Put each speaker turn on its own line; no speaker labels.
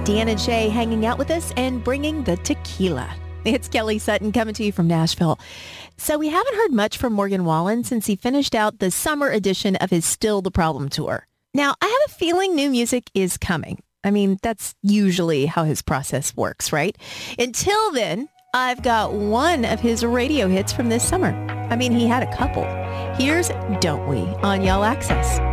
Deanna and Shay hanging out with us and bringing the tequila. It's Kelly Sutton coming to you from Nashville. So we haven't heard much from Morgan Wallen since he finished out the summer edition of his Still the Problem tour. Now, I have a feeling new music is coming. I mean, that's usually how his process works, right? Until then, I've got one of his radio hits from this summer. I mean, he had a couple. Here's Don't We on Y'all Access.